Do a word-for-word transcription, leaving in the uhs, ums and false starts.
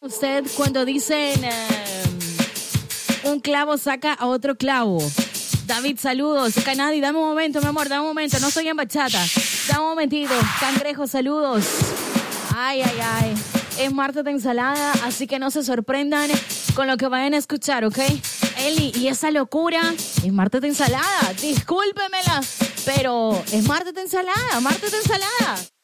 Usted cuando dicen eh, un clavo saca a otro clavo. David, saludos. Canadi, dame un momento, mi amor, dame un momento. No estoy en bachata. Dame un momentito. Cangrejo, saludos. Ay, ay, ay. Es martes de ensalada, así que no se sorprendan con lo que vayan a escuchar, ¿ok? Eli, y esa locura es martes de ensalada. Discúlpemela, pero es martes de ensalada, martes de ensalada.